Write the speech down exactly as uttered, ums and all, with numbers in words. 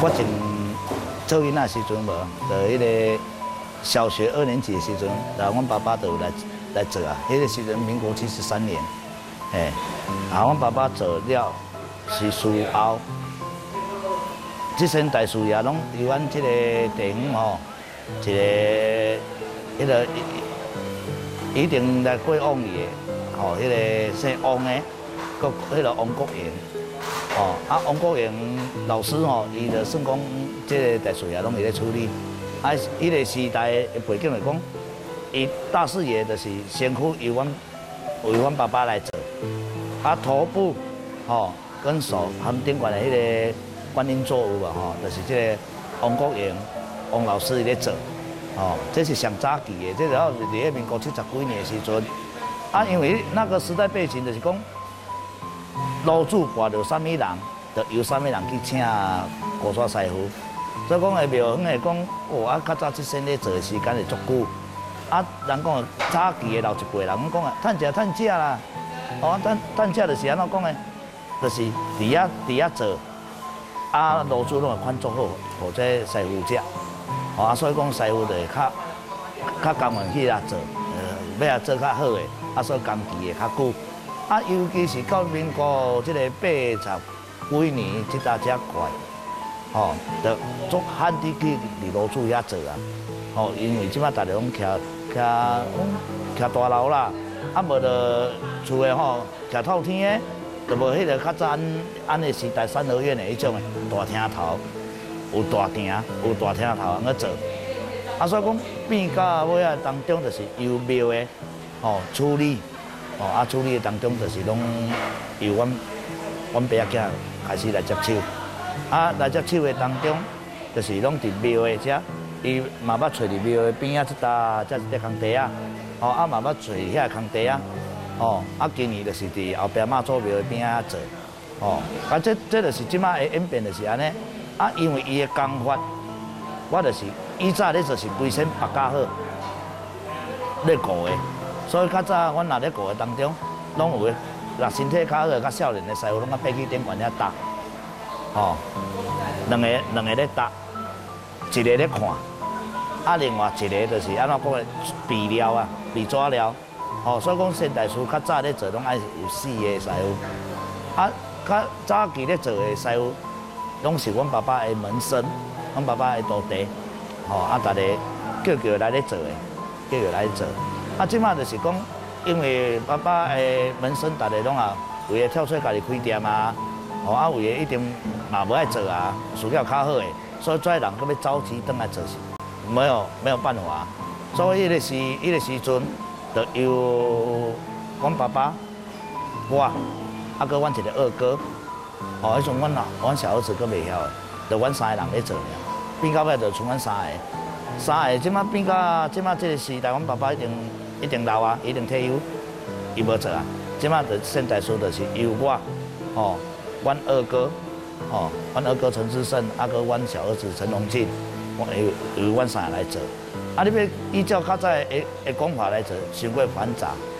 我从做囡仔时阵无，就迄个小学二年级的时阵，然后阮爸爸就有来来做啊。迄个时阵民国七十三年，嘿，啊，阮爸爸做了是事后，这身大事业拢由阮这个地方吼，一个迄个一定来过往伊的，吼，迄个姓王的，国迄个王国英。 哦，啊，王国英老师吼，伊就算讲，即个大事业拢会咧处理。啊，迄个时代的背景来讲，伊大事业就是先苦由阮由阮爸爸来做，啊，头部吼跟手含顶管的迄个观音作物啊，吼，就是即个王国英王老师伊咧做。哦，这是上早期的，这然后伫咧民国七十几年的时阵，啊，因为那个时代背景就是讲。 楼主挂到啥物人，就由啥物人去请高山师傅。所以讲个庙方会讲，哦啊，较早即身咧做的时间会足久。啊，人讲早期的老一辈人讲啊，趁食趁食啦。哦，趁趁食就是安怎讲的，就是伫遐伫遐做，啊，楼主拢会款足好，互这师傅食。哦啊，所以讲师傅就会较较甘愿去遐做，呃，要啊做较好的，啊，所以工期会较久。 啊，尤其是到民国即个八十几年，即搭遮怪，吼，就足罕地去伫罗厝遐做啊，吼，因为即摆大家拢徛徛徛大楼啦，啊无就厝诶吼徛透天诶，就无迄个较早安安尼时代三合院诶迄种诶大厅头，有大厅有大厅头安尼做，啊所以讲变到尾啊当中就是由庙诶吼处理。 哦，啊，处理当中就是拢由阮阮爸仔开始来接手，啊，来接手的当中，就是拢伫庙的遮，伊嘛捌找伫庙的边仔即搭遮一块空地啊，哦，啊嘛捌找遐空地啊，哦，啊今年就是伫后壁妈祖庙的边仔做，哦，啊这这就是即摆的演变就是安尼，啊因为伊的工法，我就是以早咧就是规身绑较好，咧顾的。 所以较早阮若咧顾的当中，拢有诶，若身体较好、较少年的师傅，拢啊爬去顶悬遐搭，吼，两个两个咧搭，一个咧看，啊，另外一个就是安怎讲咧，备料啊，备纸料，吼，所以讲现代师较早咧做，拢爱有四个师傅，啊，较早期咧做的师傅，拢是阮爸爸的门生，阮爸爸的徒弟，吼，啊，大家叫叫来咧做的，叫叫来做。 啊，即马就是讲，因为爸爸诶门生，大家拢啊，为了跳出家己开店啊，哦啊，为了一定嘛无爱做啊，事业较好诶，所以跩人搁要早期转来做是，没有没有办法。所以迄个时，迄个时阵，就由阮爸爸，我，啊，搁阮一个二哥，哦，迄阵阮老阮小儿子搁袂晓诶，就阮三个人咧做尔，变到尾就剩阮三个。 三个即马变到即马即个时代，阮爸爸已经一定老啊，一定退休，伊无做啊。即马就现代书就是由我，吼，阮二哥，吼，阮二哥陈志胜，啊个阮小儿子陈荣进，我由由阮三个来做。啊，你要依照较早的的讲法来做，伤过繁杂。